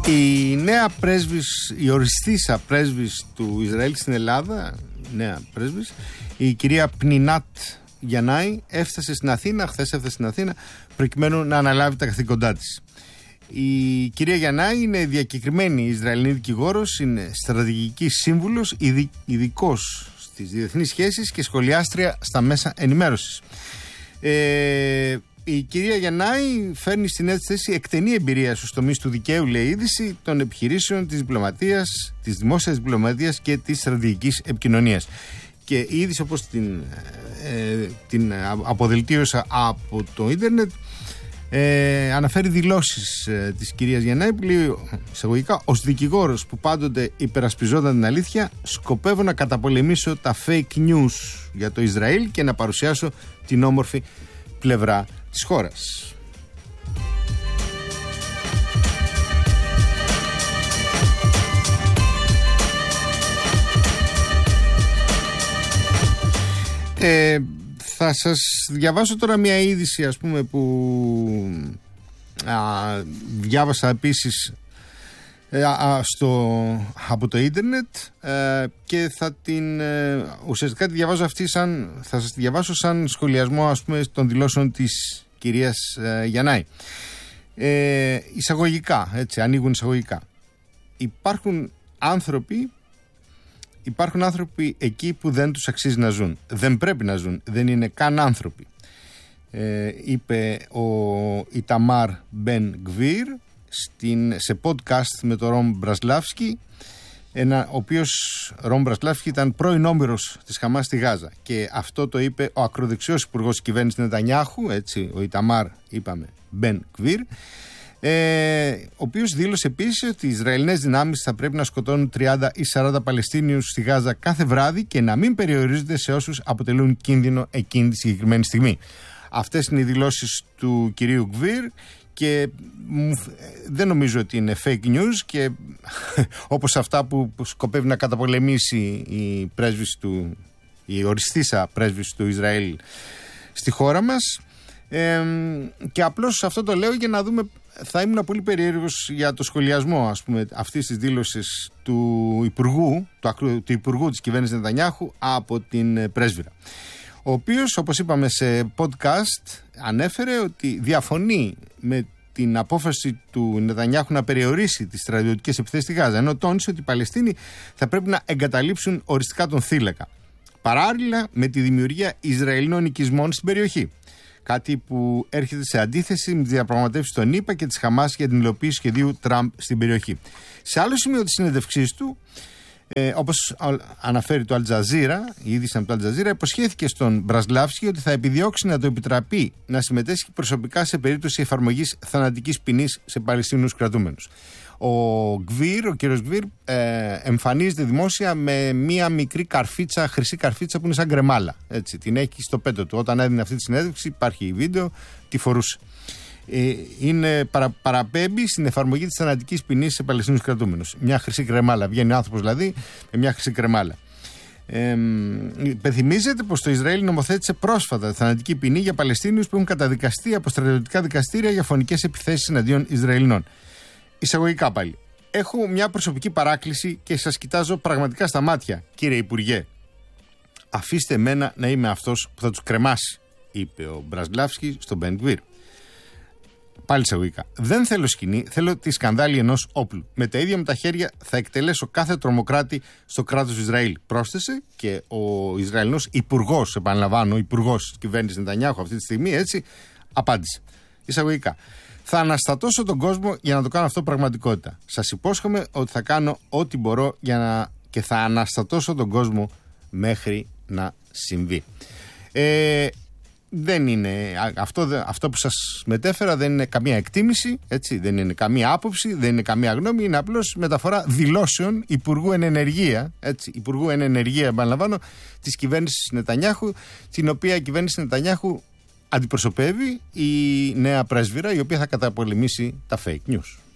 Η νέα πρέσβης, η οριστήσα πρέσβης του Ισραήλ στην Ελλάδα, νέα πρέσβης, η κυρία Πνινάτ Γιαννάη, έφτασε στην Αθήνα, χθες έφτασε στην Αθήνα, προκειμένου να αναλάβει τα καθήκοντά της. Η κυρία Γιαννάη είναι διακεκριμένη Ισραηλινή δικηγόρος, είναι στρατηγική σύμβουλος, ειδικός στις διεθνείς σχέσεις και σχολιάστρια στα μέσα ενημέρωσης. Η κυρία Γιαννάη φέρνει στην έτσι θέση εκτενή εμπειρία στους τομείς του δικαίου, λέει είδηση, των επιχειρήσεων, της διπλωματίας, της δημόσιας διπλωματίας και της στρατηγικής επικοινωνίας. Και η είδηση, όπως την αποδελτίωσα από το ίντερνετ, αναφέρει δηλώσεις της κυρίας Γιαννάη που λέει εισαγωγικά: ως δικηγόρος που πάντοτε υπερασπιζόταν την αλήθεια, σκοπεύω να καταπολεμήσω τα fake news για το Ισραήλ και να παρουσιάσω την όμορφη πλευρά της χώρας. Θα σας διαβάσω τώρα μια είδηση, ας πούμε, που διάβασα επίσης από το ίντερνετ και θα την ουσιαστικά τη διαβάζω αυτή θα σας τη διαβάσω σαν σχολιασμό, ας πούμε, των δηλώσεων της κυρίας Γιαννάη. Εισαγωγικά, έτσι, ανοίγουν εισαγωγικά. Υπάρχουν άνθρωποι εκεί που δεν τους αξίζει να ζουν. Δεν πρέπει να ζουν. Δεν είναι καν άνθρωποι. Είπε ο Ιταμάρ Μπεν Γκβίρ σε podcast με τον Ρομ Μπρασλάβσκι, ο οποίος Ρομ Μπρασλάβσκι ήταν πρώην όμηρος της Χαμάς στη Γάζα. Και αυτό το είπε ο ακροδεξιός υπουργός της κυβέρνησης Νετανιάχου, έτσι, ο Ιταμάρ, είπαμε, Μπεν Γκβίρ, ο οποίος δήλωσε επίσης ότι οι Ισραηλινές δυνάμεις θα πρέπει να σκοτώνουν 30 ή 40 Παλαιστίνιους στη Γάζα κάθε βράδυ και να μην περιορίζονται σε όσους αποτελούν κίνδυνο εκείνη τη συγκεκριμένη στιγμή. Αυτές είναι οι δηλώσεις του κυρίου Γκβίρ και δεν νομίζω ότι είναι fake news, και όπως αυτά που σκοπεύει να καταπολεμήσει η οριστήσα πρέσβης του Ισραήλ στη χώρα μας. Και απλώς αυτό το λέω για να δούμε. Θα ήμουν πολύ περίεργος για το σχολιασμό, ας πούμε, αυτής της δήλωσης του Υπουργού της κυβέρνησης Νετανιάχου από την πρέσβυρα, ο οποίος, όπως είπαμε σε podcast, ανέφερε ότι διαφωνεί με την απόφαση του Νετανιάχου να περιορίσει τις στρατιωτικές επιθέσεις στη Γάζα, ενώ τόνισε ότι οι Παλαιστίνοι θα πρέπει να εγκαταλείψουν οριστικά τον θύλακα, παράλληλα με τη δημιουργία Ισραηλινών οικισμών στην περιοχή. Κάτι που έρχεται σε αντίθεση με τις διαπραγματεύσεις των ΗΠΑ και της Χαμάς για την υλοποίηση σχεδίου Τραμπ στην περιοχή. Σε άλλο σημείο της συνέντευξής του, όπως αναφέρει το Αλτζαζίρα, η είδηση από το Αλτζαζίρα, υποσχέθηκε στον Μπρασλάβσκι ότι θα επιδιώξει να το επιτραπεί να συμμετέσχει προσωπικά σε περίπτωση εφαρμογής θανατικής ποινής σε Παλαιστίνιους κρατούμενους. Ο κύριος Γκβίρ, εμφανίζεται δημόσια με μία μικρή καρφίτσα, χρυσή καρφίτσα που είναι σαν γκρεμάλα. Έτσι, την έχει στο πέτο του. Όταν έδινε αυτή τη συνέντευξη, υπάρχει βίντεο, τη φορούσε. Παραπέμπει στην εφαρμογή της θανατικής ποινής σε Παλαιστίνιους κρατούμενους. Μια χρυσή κρεμάλα. Βγαίνει ο άνθρωπος δηλαδή με μια χρυσή κρεμάλα. Υπενθυμίζεται πως το Ισραήλ νομοθέτησε πρόσφατα θανατική ποινή για Παλαιστίνιους που έχουν καταδικαστεί από στρατιωτικά δικαστήρια για φωνικές επιθέσεις εναντίον Ισραηλινών. Εισαγωγικά πάλι. Έχω μια προσωπική παράκληση και σας κοιτάζω πραγματικά στα μάτια, κύριε Υπουργέ. Αφήστε εμένα να είμαι αυτός που θα τους κρεμάσει, είπε ο Μπρασλάβσκι στον Μπεν Γκβίρ. Πάλι εισαγωγικά. Δεν θέλω σκηνή, θέλω τη σκανδάλη ενός όπλου. Με τα ίδια μου τα χέρια θα εκτελέσω κάθε τρομοκράτη στο κράτος του Ισραήλ. Πρόσθεσε και ο Ισραηλινός υπουργός, επαναλαμβάνω, υπουργός της κυβέρνησης Νετανιάχου αυτή τη στιγμή, έτσι, απάντησε. Εισαγωγικά. Θα αναστατώσω τον κόσμο για να το κάνω αυτό πραγματικότητα. Σας υπόσχομαι ότι θα κάνω ό,τι μπορώ και θα αναστατώσω τον κόσμο μέχρι να συμβεί. Δεν είναι αυτό που σας μετέφερα, δεν είναι καμία εκτίμηση, έτσι, δεν είναι καμία άποψη, δεν είναι καμία γνώμη, είναι απλώς μεταφορά δηλώσεων Υπουργού εν ενεργεία, επαναλαμβάνω, της κυβέρνησης Νετανιάχου, την οποία η κυβέρνηση Νετανιάχου αντιπροσωπεύει η νέα πρέσβυρα, η οποία θα καταπολεμήσει τα fake news.